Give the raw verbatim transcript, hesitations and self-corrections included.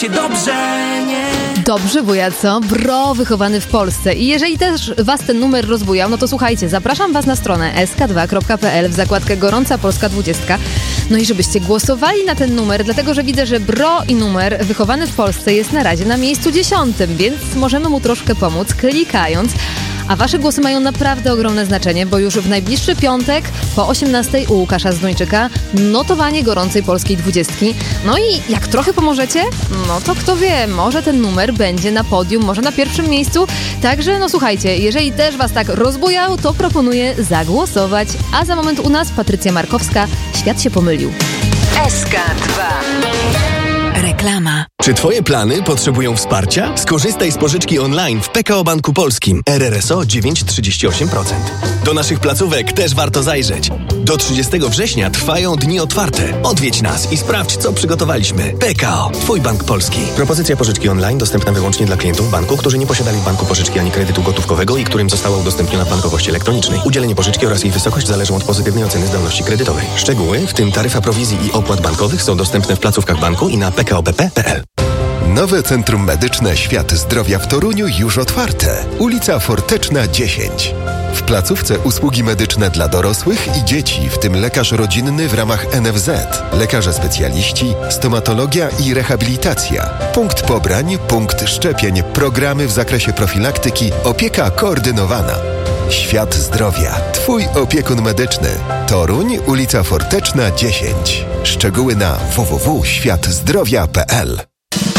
Dobrze, nie? Dobrze, wuja, co? Bro, wychowany w Polsce. I jeżeli też was ten numer rozbujał, no to słuchajcie, zapraszam was na stronę es ka dwa kropka pe el w zakładkę Gorąca Polska dwudziestka. No i żebyście głosowali na ten numer, dlatego że widzę, że bro i numer wychowany w Polsce jest na razie na miejscu dziesiątym, więc możemy mu troszkę pomóc klikając. A wasze głosy mają naprawdę ogromne znaczenie, bo już w najbliższy piątek po osiemnastej u Łukasza Zduńczyka notowanie Gorącej Polskiej dwudziestki. No i jak trochę pomożecie, no to kto wie, może ten numer będzie na podium, może na pierwszym miejscu. Także no słuchajcie, jeżeli też was tak rozbujał, to proponuję zagłosować. A za moment u nas Patrycja Markowska, Świat się pomylił. es ka dwa. Reklama. Czy twoje plany potrzebują wsparcia? Skorzystaj z pożyczki online w P K O Banku Polskim. R R S O dziewięć przecinek trzydzieści osiem procent. Do naszych placówek też warto zajrzeć. Do trzydziestego września trwają dni otwarte. Odwiedź nas i sprawdź, co przygotowaliśmy. P K O. Twój bank polski. Propozycja pożyczki online dostępna wyłącznie dla klientów banku, którzy nie posiadali w banku pożyczki ani kredytu gotówkowego i którym została udostępniona w bankowości elektronicznej. Udzielenie pożyczki oraz jej wysokość zależą od pozytywnej oceny zdolności kredytowej. Szczegóły, w tym taryfa prowizji i opłat bankowych, są dostępne w placówkach banku i na p k o b p kropka p l. Nowe Centrum Medyczne Świat Zdrowia w Toruniu już otwarte. Ulica Forteczna dziesięć. W placówce usługi medyczne dla dorosłych i dzieci, w tym lekarz rodzinny w ramach N F Z, lekarze specjaliści, stomatologia i rehabilitacja, punkt pobrań, punkt szczepień, programy w zakresie profilaktyki, opieka koordynowana. Świat Zdrowia. Twój opiekun medyczny. Toruń, ulica Forteczna dziesięć. Szczegóły na w w w kropka świat zdrowia kropka p l.